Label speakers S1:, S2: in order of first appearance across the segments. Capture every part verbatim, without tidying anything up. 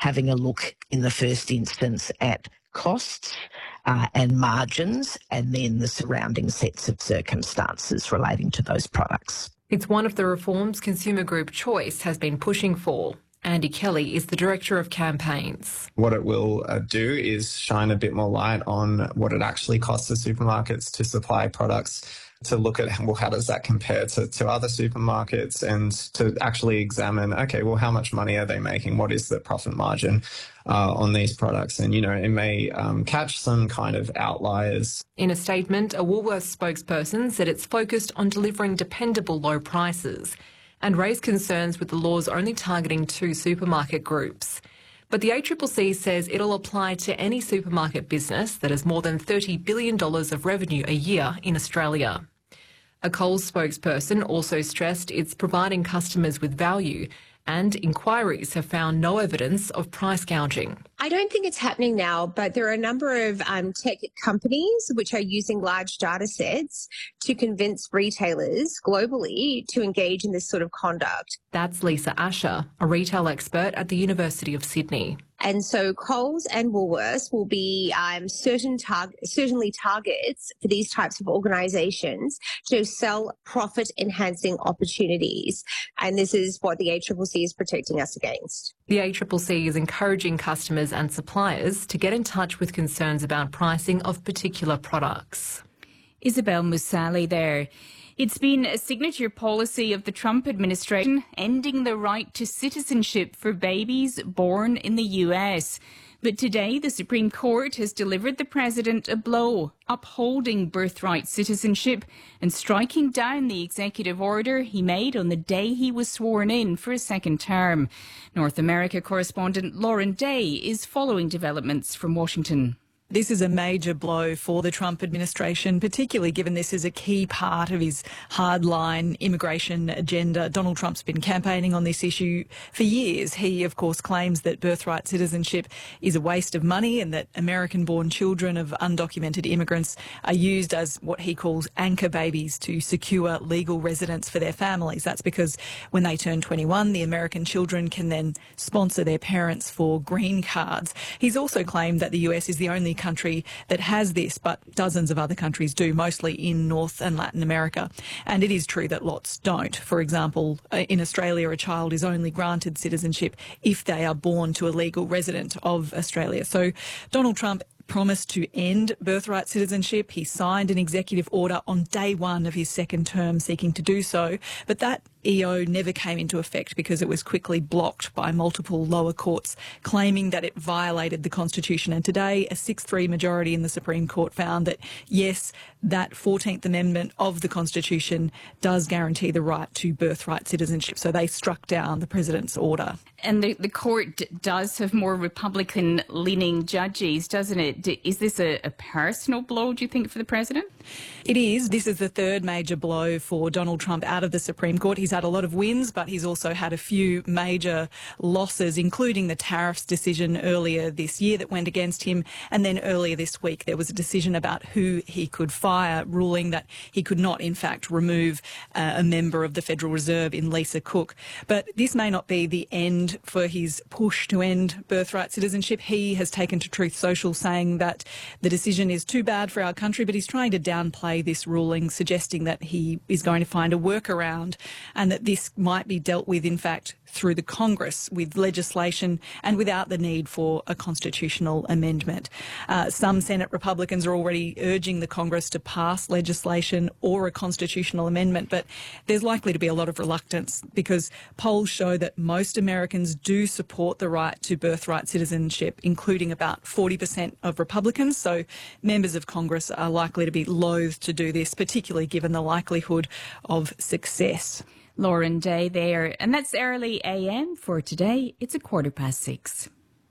S1: having a look in the first instance at costs uh, and margins, and then the surrounding sets of circumstances relating to those products.
S2: It's one of the reforms Consumer Group Choice has been pushing for. Andy Kelly is the Director of Campaigns.
S3: What it will uh, do is shine a bit more light on what it actually costs the supermarkets to supply products, to look at, well, how does that compare to, to other supermarkets, and to actually examine, okay, well, how much money are they making? What is the profit margin uh, on these products? And, you know, it may um, catch some kind of outliers.
S2: In a statement, a Woolworths spokesperson said it's focused on delivering dependable low prices and raised concerns with the laws only targeting two supermarket groups. But the A C C C says it'll apply to any supermarket business that has more than thirty billion dollars of revenue a year in Australia. A Coles spokesperson also stressed it's providing customers with value, and inquiries have found no evidence of price gouging.
S4: I don't think it's happening now, but there are a number of um, tech companies which are using large data sets to convince retailers globally to engage in this sort of conduct.
S2: That's Lisa Asher, a retail expert at the University of Sydney.
S4: And so Coles and Woolworths will be um, certain tar- certainly targets for these types of organisations to sell profit-enhancing opportunities. And this is what the A C C C is protecting us against.
S2: The A C C C is encouraging customers and suppliers to get in touch with concerns about pricing of particular products.
S5: Isabel Musali there. It's been a signature policy of the Trump administration ending the right to citizenship for babies born in the U S. But today, the Supreme Court has delivered the president a blow, upholding birthright citizenship and striking down the executive order he made on the day he was sworn in for a second term. North America correspondent Lauren Day is following developments from Washington.
S6: This is a major blow for the Trump administration, particularly given this is a key part of his hardline immigration agenda. Donald Trump's been campaigning on this issue for years. He, of course, claims that birthright citizenship is a waste of money and that American-born children of undocumented immigrants are used as what he calls anchor babies to secure legal residence for their families. That's because when they turn twenty-one, the American children can then sponsor their parents for green cards. He's also claimed that the U S is the only country that has this, but dozens of other countries do, mostly in North and Latin America. And it is true that lots don't. For example, in Australia, a child is only granted citizenship if they are born to a legal resident of Australia. So Donald Trump promised to end birthright citizenship. He signed an executive order on day one of his second term seeking to do so, but that E O never came into effect because it was quickly blocked by multiple lower courts, claiming that it violated the Constitution. And today, a six three majority in the Supreme Court found that, yes, that fourteenth Amendment of the Constitution does guarantee the right to birthright citizenship. So they struck down the president's order.
S5: And the, the court d- does have more Republican-leaning judges, doesn't it? D- is this a, a personal blow, do you think, for the president?
S6: It is. This is the third major blow for Donald Trump out of the Supreme Court. He's had a lot of wins, but he's also had a few major losses, including the tariffs decision earlier this year that went against him. And then earlier this week, there was a decision about who he could fire, ruling that he could not, in fact, remove uh, a member of the Federal Reserve in Lisa Cook. But this may not be the end for his push to end birthright citizenship. He has taken to Truth Social saying that the decision is too bad for our country, but he's trying to downplay this ruling, suggesting that he is going to find a workaround and that this might be dealt with, in fact, through the Congress with legislation and without the need for a constitutional amendment. Uh, some Senate Republicans are already urging the Congress to pass legislation or a constitutional amendment, but there's likely to be a lot of reluctance because polls show that most Americans do support the right to birthright citizenship, including about forty percent of Republicans. So members of Congress are likely to be loath to do this, particularly given the likelihood of success.
S5: Lauren Day there. And that's Early A M for today. It's a quarter past six.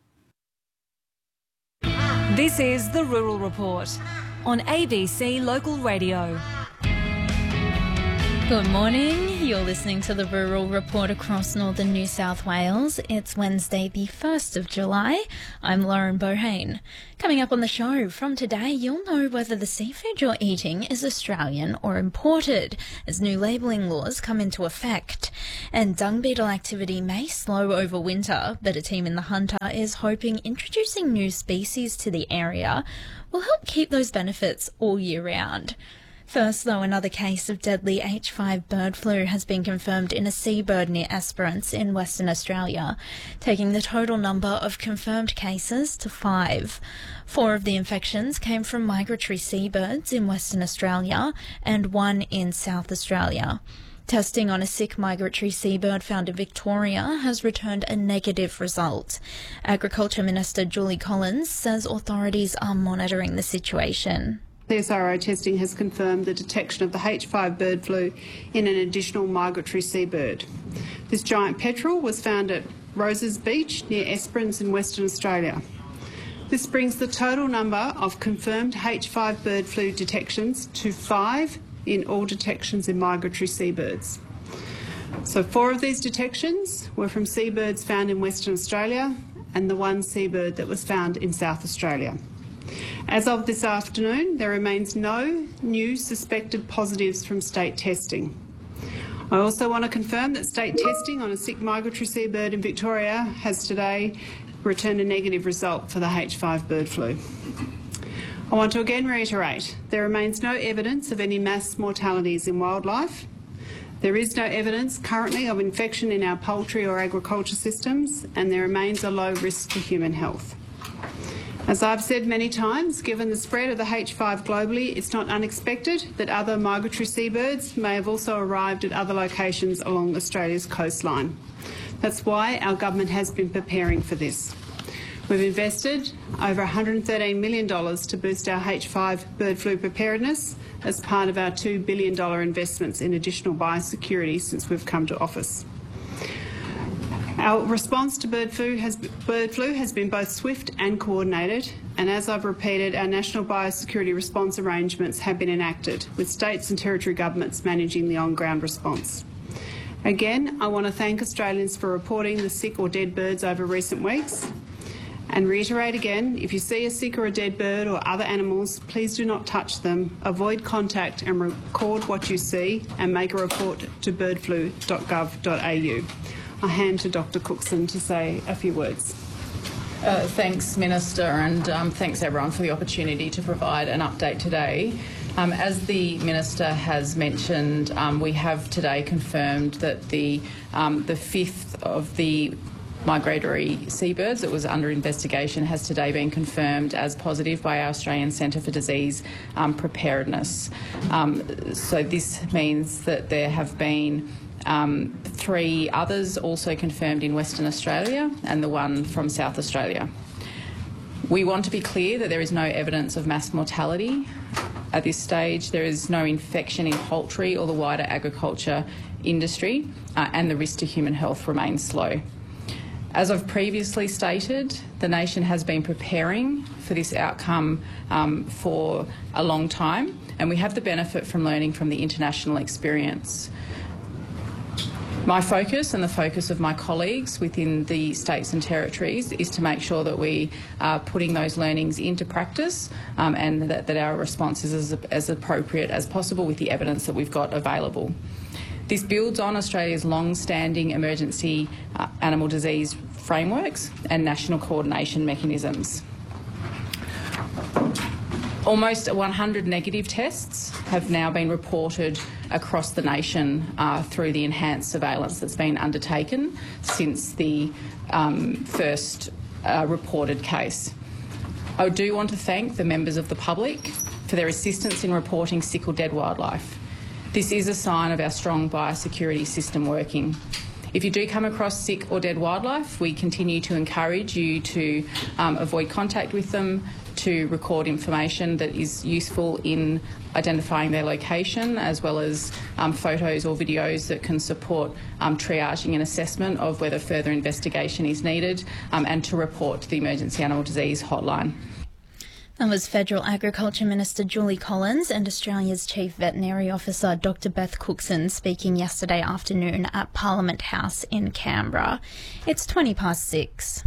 S7: This is the Rural Report on A B C Local Radio.
S8: Good morning. You're listening to the Rural Report across northern New South Wales. It's Wednesday, the first of July. I'm Lauren Bohane. Coming up on the show, from today, you'll know whether the seafood you're eating is Australian or imported, as new labelling laws come into effect. And dung beetle activity may slow over winter, but a team in the Hunter is hoping introducing new species to the area will help keep those benefits all year round. First, though, another case of deadly H five bird flu has been confirmed in a seabird near Esperance in Western Australia, taking the total number of confirmed cases to five. Four of the infections came from migratory seabirds in Western Australia and one in South Australia. Testing on a sick migratory seabird found in Victoria has returned a negative result. Agriculture Minister Julie Collins says authorities are monitoring the situation.
S9: The S R O testing has confirmed the detection of the H five bird flu in an additional migratory seabird. This giant petrel was found at Roses Beach near Esperance in Western Australia. This brings the total number of confirmed H five bird flu detections to five in all detections in migratory seabirds. So four of these detections were from seabirds found in Western Australia and the one seabird that was found in South Australia. As of this afternoon, there remains no new suspected positives from state testing. I also want to confirm that state testing on a sick migratory seabird in Victoria has today returned a negative result for the H five bird flu. I want to again reiterate, there remains no evidence of any mass mortalities in wildlife. There is no evidence currently of infection in our poultry or agriculture systems, and there remains a low risk to human health. As I've said many times, given the spread of the H five globally, it's not unexpected that other migratory seabirds may have also arrived at other locations along Australia's coastline. That's why our government has been preparing for this. We've invested over one hundred thirteen million dollars to boost our H five bird flu preparedness as part of our two billion dollars investments in additional biosecurity since we've come to office. Our response to bird flu, has, bird flu has been both swift and coordinated, and as I've repeated, our national biosecurity response arrangements have been enacted, with states and territory governments managing the on-ground response. Again, I want to thank Australians for reporting the sick or dead birds over recent weeks, and reiterate again, if you see a sick or a dead bird or other animals, please do not touch them, avoid contact and record what you see, and make a report to bird flu dot gov dot a u. I hand to Doctor Cookson to say a few words.
S10: Uh, thanks, Minister, and um, thanks everyone for the opportunity to provide an update today. Um, as the Minister has mentioned, um, we have today confirmed that the, um, the fifth of the migratory seabirds that was under investigation has today been confirmed as positive by our Australian Centre for Disease um, Preparedness. Um, so this means that there have been Um, three others also confirmed in Western Australia and the one from South Australia. We want to be clear that there is no evidence of mass mortality at this stage. There is no infection in poultry or the wider agriculture industry, uh, and the risk to human health remains low. As I've previously stated, the nation has been preparing for this outcome um, for a long time, and we have the benefit from learning from the international experience. My focus and the focus of my colleagues within the states and territories is to make sure that we are putting those learnings into practice um, and that, that our response is as, as appropriate as possible with the evidence that we've got available. This builds on Australia's long-standing emergency uh, animal disease frameworks and national coordination mechanisms. Almost one hundred negative tests have now been reported across the nation uh, through the enhanced surveillance that's been undertaken since the um, first uh, reported case. I do want to thank the members of the public for their assistance in reporting sick or dead wildlife. This is a sign of our strong biosecurity system working. If you do come across sick or dead wildlife, we continue to encourage you to um, avoid contact with them, to record information that is useful in identifying their location, as well as um, photos or videos that can support um, triaging and assessment of whether further investigation is needed, um, and to report to the Emergency Animal Disease Hotline.
S8: That was Federal Agriculture Minister Julie Collins and Australia's Chief Veterinary Officer Doctor Beth Cookson speaking yesterday afternoon at Parliament House in Canberra. It's twenty past six.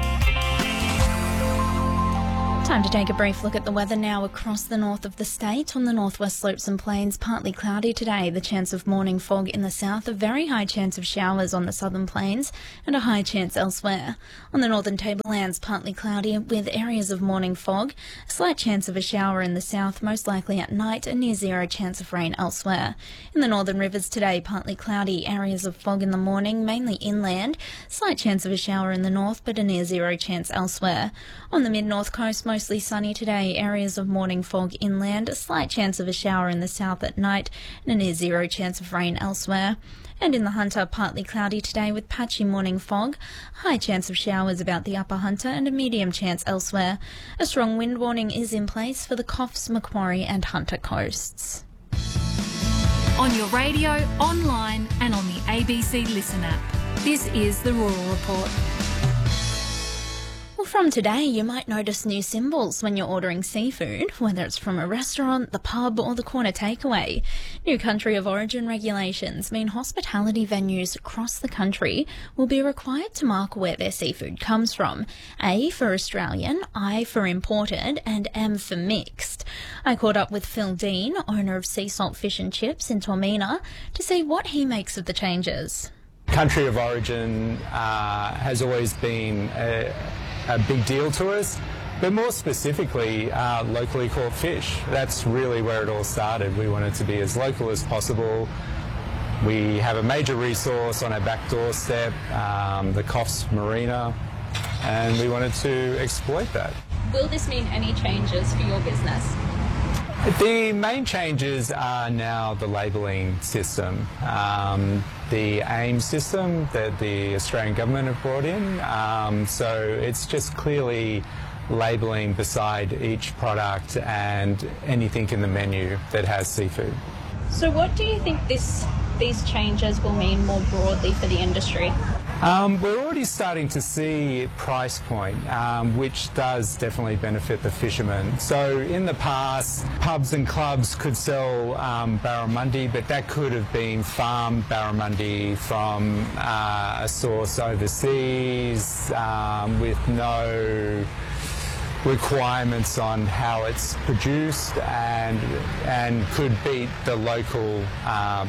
S8: Time to take a brief look at the weather now across the north of the state. On the northwest slopes and plains, partly cloudy today. The chance of morning fog in the south, a very high chance of showers on the southern plains and a high chance elsewhere. On the northern tablelands, partly cloudy with areas of morning fog. A slight chance of a shower in the south, most likely at night, and near zero chance of rain elsewhere. In the northern rivers today, partly cloudy, areas of fog in the morning, mainly inland. Slight chance of a shower in the north, but a near zero chance elsewhere. On the mid-north coast, most Mostly sunny today, areas of morning fog inland, a slight chance of a shower in the south at night, and a near zero chance of rain elsewhere. And in the Hunter, partly cloudy today with patchy morning fog, high chance of showers about the upper Hunter and a medium chance elsewhere. A strong wind warning is in place for the Coffs, Macquarie and Hunter coasts.
S7: On your radio, online and on the A B C Listen app. This is the Rural Report.
S8: Well, from today, you might notice new symbols when you're ordering seafood, whether it's from a restaurant, the pub or the corner takeaway. New country of origin regulations mean hospitality venues across the country will be required to mark where their seafood comes from. A for Australian, I for imported and M for mixed. I caught up with Phil Dean, owner of Sea Salt Fish and Chips in Tormina, to see what he makes of the changes.
S11: Country of origin uh, has always been a, a big deal to us, but more specifically, uh, locally caught fish. That's really where it all started. We wanted to be as local as possible. We have a major resource on our back doorstep, um, the Coffs Marina, and we wanted to exploit that.
S8: Will this mean any changes for your business?
S11: The main changes are now the labelling system. Um, the AIM system that the Australian government have brought in. Um, so it's just clearly labelling beside each product and anything in the menu that has seafood.
S8: So what do you think this these changes will mean more broadly for the industry?
S11: Um, we're already starting to see price point, um, which does definitely benefit the fishermen. So in the past, pubs and clubs could sell um, barramundi, but that could have been farmed barramundi from uh, a source overseas um, with no requirements on how it's produced and and could beat the local uh,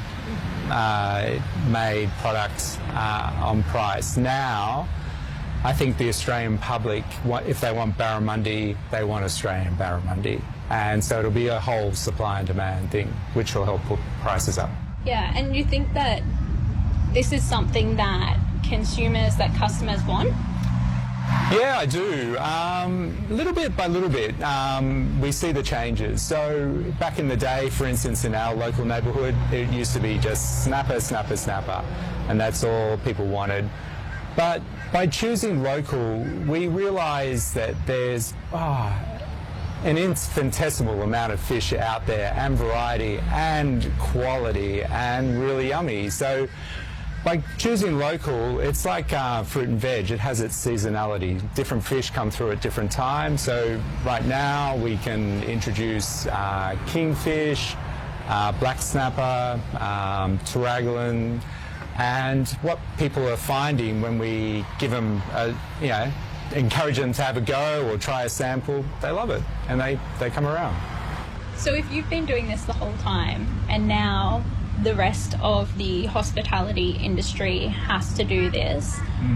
S11: uh, made products uh, on price. Now, I think the Australian public, if they want barramundi, they want Australian barramundi. And so it'll be a whole supply and demand thing, which will help put prices up.
S8: Yeah, and you think that this is something that consumers, that customers want?
S11: Yeah, I do. Um, little bit by little bit, um, we see the changes. So back in the day, for instance, in our local neighbourhood, it used to be just snapper, snapper, snapper, and that's all people wanted. But by choosing local, we realise that there's oh, an infinitesimal amount of fish out there, and variety, and quality, and really yummy. So by choosing local, it's like uh, fruit and veg. It has its seasonality. Different fish come through at different times. So right now we can introduce uh, kingfish, uh, black snapper, um, taragolan, and what people are finding when we give them, a, you know, encourage them to have a go or try a sample, they love it and they, they come around.
S8: So if you've been doing this the whole time and now the rest of the hospitality industry has to do this, mm.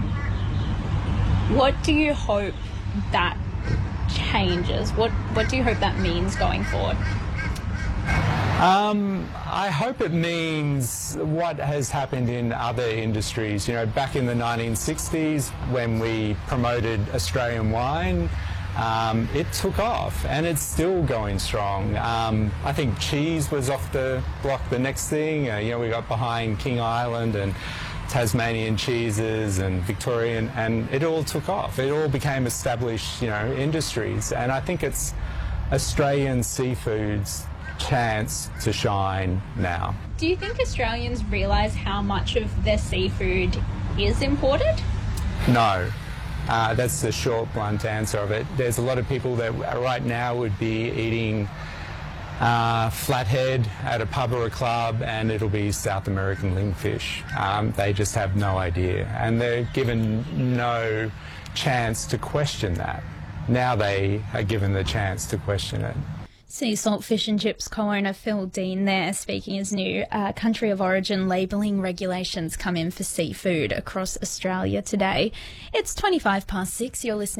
S8: what do you hope that changes? What what do you hope that means going forward?
S11: Um, I hope it means what has happened in other industries. You know, back in the nineteen sixties when we promoted Australian wine, Um, it took off and it's still going strong. Um, I think cheese was off the block the next thing. Uh, you know, we got behind King Island and Tasmanian cheeses and Victorian, and it all took off. It all became established, you know, industries. And I think it's Australian seafood's chance to shine now.
S8: Do you think Australians realise how much of their seafood is imported?
S11: No. Uh, that's the short, blunt answer of it. There's a lot of people that right now would be eating uh, flathead at a pub or a club, and it'll be South American lingfish. Um, they just have no idea, and they're given no chance to question that. Now they are given the chance to question it.
S8: Sea salt fish and chips co-owner Phil Dean there speaking as new uh, country of origin labelling regulations come in for seafood across Australia today. It's twenty-five past six. You're listening